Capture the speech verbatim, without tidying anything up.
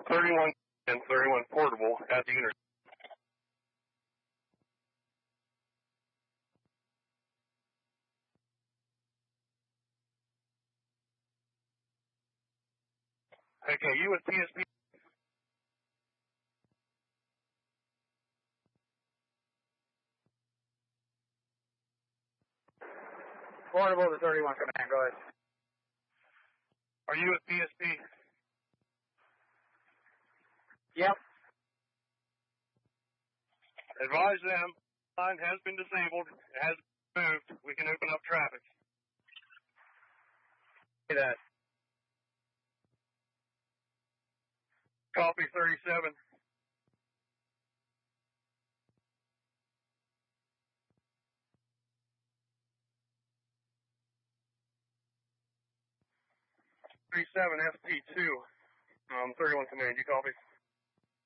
thirty-one and thirty-one portable at the unit. Okay, you with P S P. Portable to thirty-one command, go ahead. Are you with P S P? Yep. Advise them, line has been disabled, it has been moved, we can open up traffic. See that. Copy thirty-seven. thirty-seven F P two, um, thirty-one command, you copy?